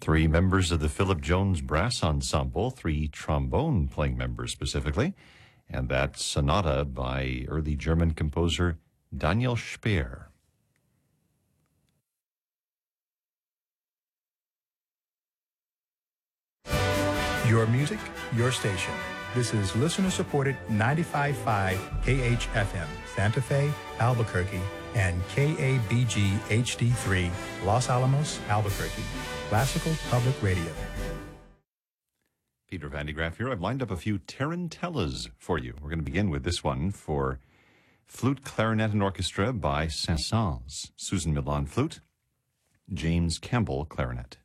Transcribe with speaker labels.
Speaker 1: Three members of the Philip Jones Brass Ensemble, three trombone-playing members specifically, and that sonata by early German composer Daniel Speer.
Speaker 2: Your music, your station. This is listener-supported 95.5 KHFM, Santa Fe, Albuquerque, and KABG HD3, Los Alamos, Albuquerque. Classical Public Radio.
Speaker 1: Peter Van de Graaff here. I've lined up a few tarantellas for you. We're going to begin with this one for flute, clarinet, and orchestra by Saint-Saëns. Susan Milan, flute. James Campbell, clarinet.